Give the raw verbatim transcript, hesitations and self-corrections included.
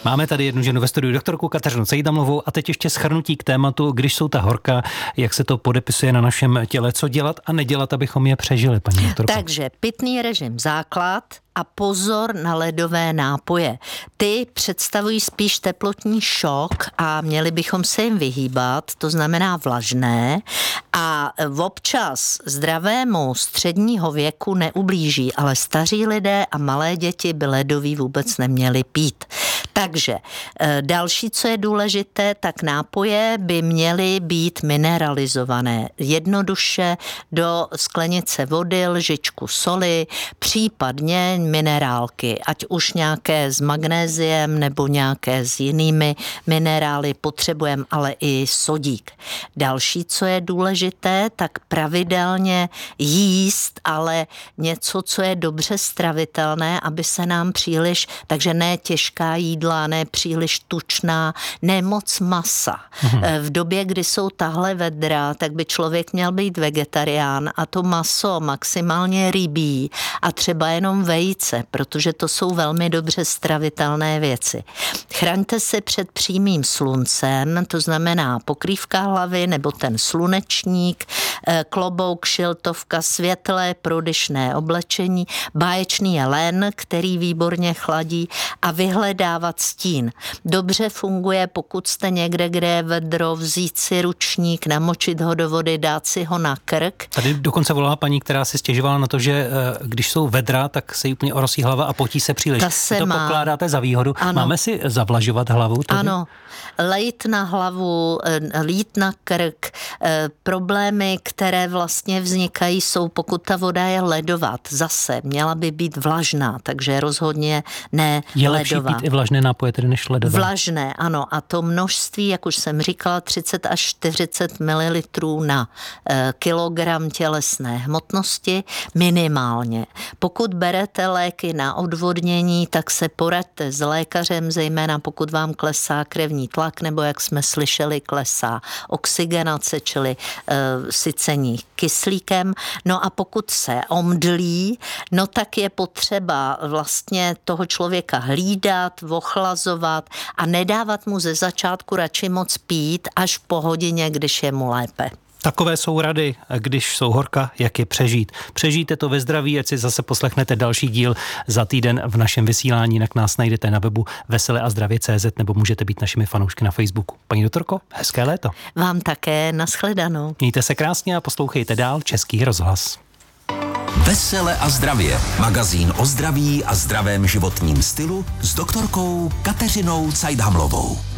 Máme tady jednu ženu ve studiu, doktorku Kateřinu Cejdamlovou, a teď ještě shrnutí k tématu, když jsou ta horka, jak se to podepisuje na našem těle, co dělat a nedělat, abychom je přežili, paní doktorko. Takže pitný režim základ a pozor na ledové nápoje. Ty představují spíš teplotní šok a měli bychom se jim vyhýbat, to znamená vlažné, a občas zdravému středního věku neublíží, ale staří lidé a malé děti by ledový vůbec neměli pít. Takže další, co je důležité, tak nápoje by měly být mineralizované. Jednoduše do sklenice vody, lžičku soli, případně minerálky, ať už nějaké s magnéziem nebo nějaké s jinými minerály potřebujeme, ale i sodík. Další, co je důležité, tak pravidelně jíst, ale něco, co je dobře stravitelné, aby se nám příliš, takže ne těžká jídla, ne příliš tučná, ne moc masa. Mhm. V době, kdy jsou tahle vedra, tak by člověk měl být vegetarián a to maso maximálně rybí a třeba jenom vejce, protože to jsou velmi dobře stravitelné věci. Chraňte se před přímým sluncem, to znamená pokrývka hlavy nebo ten slunečník, klobouk, šiltovka, světlé prodyšné oblečení, báječný jelen, který výborně chladí, a vyhledávat stín. Dobře funguje, pokud jste někde, kde je vedro, vzít si ručník, namočit ho do vody, dát si ho na krk. Tady dokonce volala paní, která si stěžovala na to, že když jsou vedra, tak se jí úplně orosí hlava a potí se příliš. Ta se to má. Pokládáte za výhodu. Ano. Máme si zavlažovat hlavu? Tady? Ano. Lejt na hlavu, lít na krk. Problémy, které vlastně vznikají, jsou, pokud ta voda je ledová. Zase měla by být vlažná, takže rozhodně ne je lepší ledová. pít i vlažné nápoje, tedy než ledové? Vlažné, ano. A to množství, jak už jsem říkala, třicet až čtyřicet mililitrů na e, kilogram tělesné hmotnosti minimálně. Pokud berete léky na odvodnění, tak se poraďte s lékařem, zejména pokud vám klesá krevní tlak, nebo jak jsme slyšeli, klesá oxygenace, čili e, sycení kyslíkem. No a pokud se omdlí, no tak je potřeba vlastně toho člověka hlídat, ochlazovat a nedávat mu ze začátku radši moc pít až po hodině, když je mu lépe. Takové jsou rady, když jsou horka, jak je přežít. Přežijte to ve zdraví, ať si zase poslechnete další díl za týden v našem vysílání, jinak nás najdete na webu vesele a zdravě tečka cé zet nebo můžete být našimi fanoušky na Facebooku. Paní doktorko, hezké léto. Vám také, nashledanou. Mějte se krásně a poslouchejte dál Český rozhlas. Vesele a zdravě. Magazín o zdraví a zdravém životním stylu s doktorkou Kateřinou Cejdamlovou.